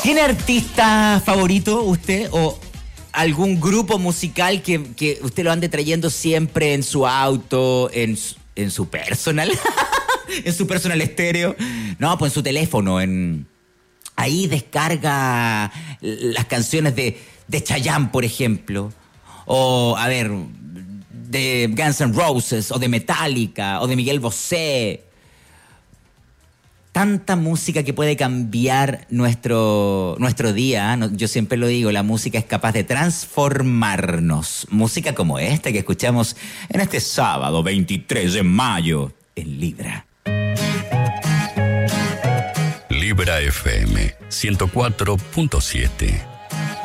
¿Tiene artista favorito usted o algún grupo musical que usted lo ande trayendo siempre en su auto, en su personal, en su personal estéreo? No, pues en su teléfono, ahí descarga las canciones de Chayanne, por ejemplo, o, a ver, de Guns N' Roses, o de Metallica, o de Miguel Bosé. Tanta música que puede cambiar nuestro día. Yo siempre lo digo, la música es capaz de transformarnos. Música como esta que escuchamos en este sábado 23 de mayo en Libra. Libra FM 104.7.